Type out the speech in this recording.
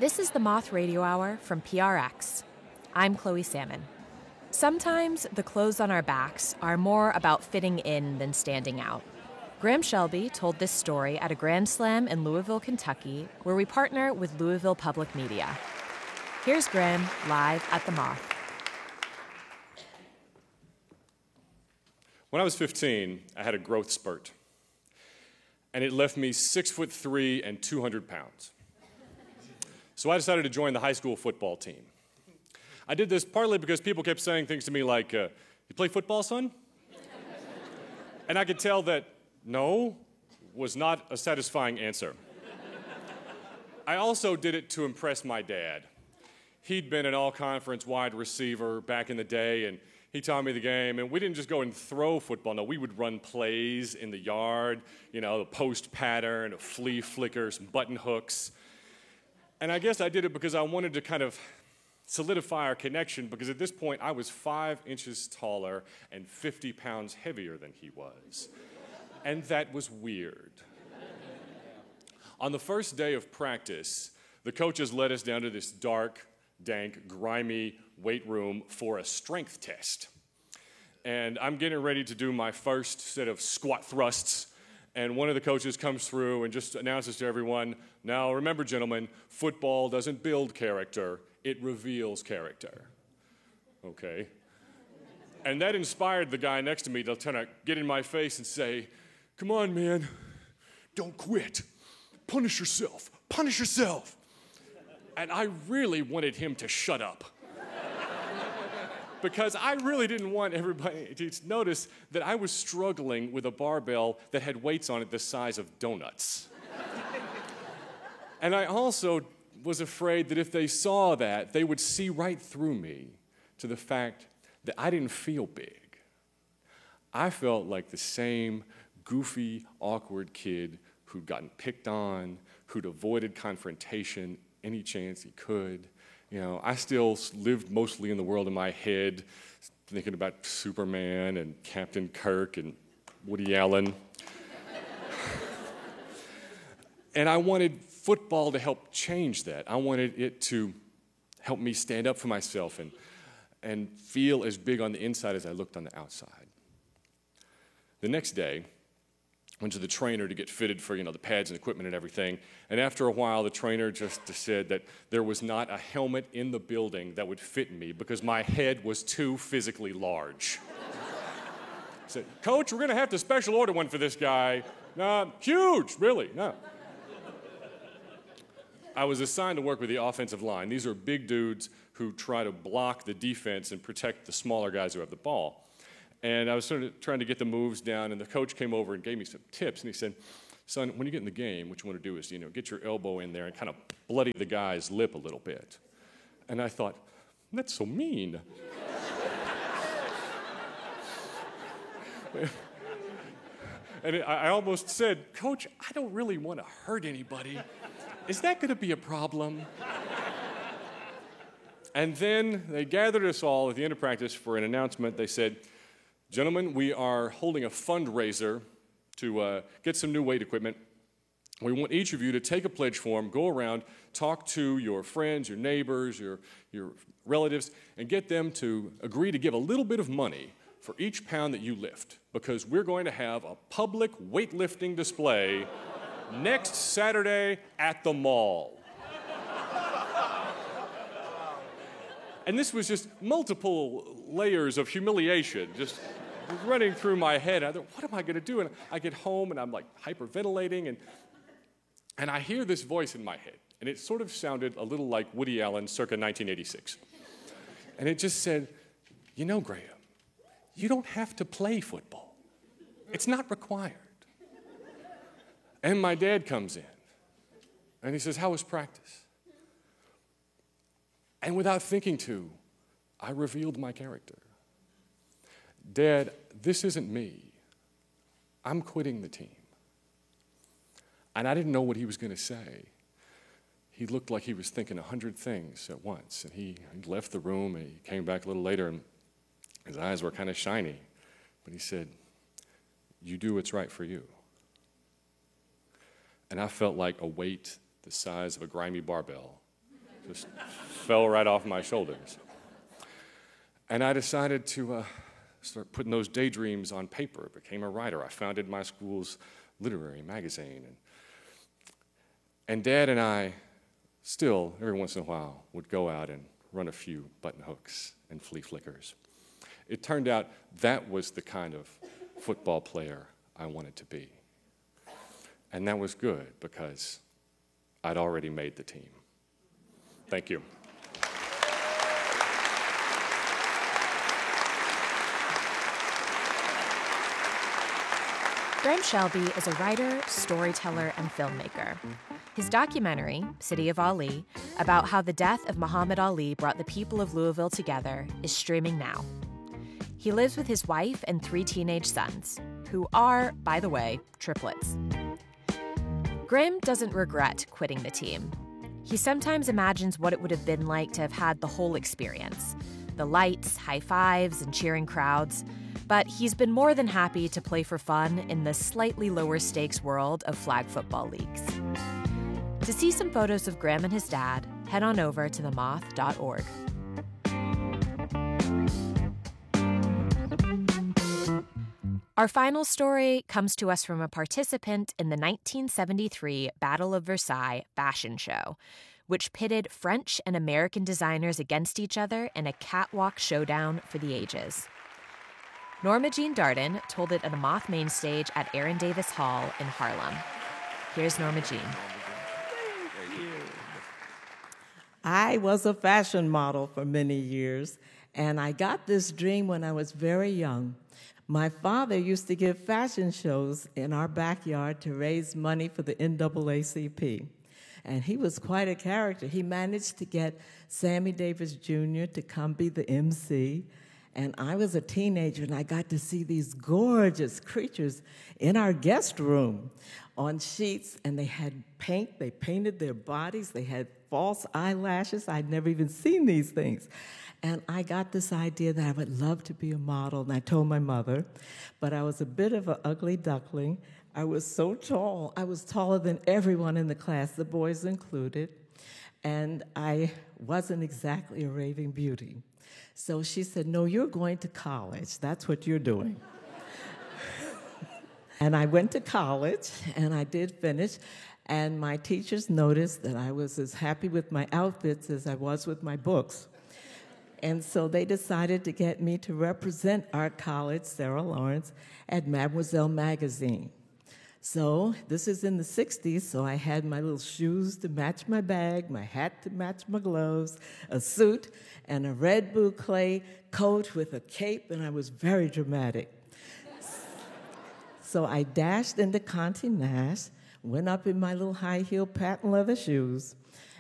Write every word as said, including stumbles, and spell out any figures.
This is the Moth Radio Hour from P R X. I'm Chloe Salmon. Sometimes the clothes on our backs are more about fitting in than standing out. Graham Shelby told this story at a Grand Slam in Louisville, Kentucky, where we partner with Louisville Public Media. Here's Graham live at the Moth. When I was fifteen, I had a growth spurt, and it left me six foot three and two hundred pounds. So I decided to join the high school football team. I did this partly because people kept saying things to me like, uh, you play football, son? And I could tell that no was not a satisfying answer. I also did it to impress my dad. He'd been an all-conference wide receiver back in the day, and he taught me the game, and we didn't just go and throw football. No, we would run plays in the yard, you know, the post pattern, a flea flicker, some button hooks. And I guess I did it because I wanted to kind of solidify our connection, because at this point I was five inches taller and fifty pounds heavier than he was. And that was weird. On the first day of practice, the coaches led us down to this dark, dank, grimy weight room for a strength test. And I'm getting ready to do my first set of squat thrusts, and one of the coaches comes through and just announces to everyone, now remember, gentlemen, football doesn't build character, it reveals character. Okay. And that inspired the guy next to me to kind of get in my face and say, come on, man, don't quit. Punish yourself. Punish yourself. And I really wanted him to shut up. Because I really didn't want everybody to notice that I was struggling with a barbell that had weights on it the size of donuts. And I also was afraid that if they saw that, they would see right through me to the fact that I didn't feel big. I felt like the same goofy, awkward kid who'd gotten picked on, who'd avoided confrontation any chance he could. You know, I still lived mostly in the world in my head, thinking about Superman and Captain Kirk and Woody Allen. And I wanted football to help change that. I wanted it to help me stand up for myself and, and feel as big on the inside as I looked on the outside. The next day, went to the trainer to get fitted for, you know, the pads and equipment and everything. And after a while, the trainer just said that there was not a helmet in the building that would fit me because my head was too physically large. He said, Coach, we're going to have to special order one for this guy. No, huge, really, no. I was assigned to work with the offensive line. These are big dudes who try to block the defense and protect the smaller guys who have the ball. And I was sort of trying to get the moves down, and the coach came over and gave me some tips. And he said, son, when you get in the game, what you want to do is, you know, get your elbow in there and kind of bloody the guy's lip a little bit. And I thought, that's so mean. And I almost said, Coach, I don't really want to hurt anybody. Is that going to be a problem? And then they gathered us all at the end of practice for an announcement. They said, gentlemen, we are holding a fundraiser to uh, get some new weight equipment. We want each of you to take a pledge form, go around, talk to your friends, your neighbors, your, your relatives, and get them to agree to give a little bit of money for each pound that you lift, because we're going to have a public weightlifting display next Saturday at the mall. And this was just multiple layers of humiliation, just running through my head. I thought, what am I going to do? And I get home, and I'm like hyperventilating, and, and I hear this voice in my head. And it sort of sounded a little like Woody Allen circa nineteen eighty-six. And it just said, you know, Graham, you don't have to play football. It's not required. And my dad comes in, and he says, how was practice? And without thinking to, I revealed my character. Dad, this isn't me. I'm quitting the team. And I didn't know what he was going to say. He looked like he was thinking a hundred things at once. And he, he left the room, and he came back a little later, and his eyes were kind of shiny. But he said, you do what's right for you. And I felt like a weight the size of a grimy barbell just fell right off my shoulders. And I decided to uh, start putting those daydreams on paper. Became a writer. I founded my school's literary magazine. And, and Dad and I still, every once in a while, would go out and run a few button hooks and flea flickers. It turned out that was the kind of football player I wanted to be. And that was good because I'd already made the team. Thank you. Graham Shelby is a writer, storyteller, and filmmaker. His documentary, City of Ali, about how the death of Muhammad Ali brought the people of Louisville together, is streaming now. He lives with his wife and three teenage sons, who are, by the way, triplets. Graham doesn't regret quitting the team. He sometimes imagines what it would have been like to have had the whole experience, the lights, high fives, and cheering crowds. But he's been more than happy to play for fun in the slightly lower stakes world of flag football leagues. To see some photos of Graham and his dad, head on over to the moth dot org. Our final story comes to us from a participant in the nineteen seventy-three Battle of Versailles fashion show, which pitted French and American designers against each other in a catwalk showdown for the ages. Norma Jean Darden told it at a Moth main stage at Aaron Davis Hall in Harlem. Here's Norma Jean. Thank you. I was a fashion model for many years, and I got this dream when I was very young. My father used to give fashion shows in our backyard to raise money for the N double A C P. And he was quite a character. He managed to get Sammy Davis Junior to come be the M C. And I was a teenager, and I got to see these gorgeous creatures in our guest room on sheets, and they had paint. They painted their bodies. They had false eyelashes. I'd never even seen these things. And I got this idea that I would love to be a model, and I told my mother, but I was a bit of an ugly duckling. I was so tall. I was taller than everyone in the class, the boys included, and I wasn't exactly a raving beauty. So she said, no, you're going to college. That's what you're doing. And I went to college, and I did finish, and my teachers noticed that I was as happy with my outfits as I was with my books. And so they decided to get me to represent our college, Sarah Lawrence, at Mademoiselle magazine. So this is in the sixties, so I had my little shoes to match my bag, my hat to match my gloves, a suit, and a red boucle coat with a cape, and I was very dramatic. So I dashed into Conté Nast, went up in my little high-heel patent leather shoes,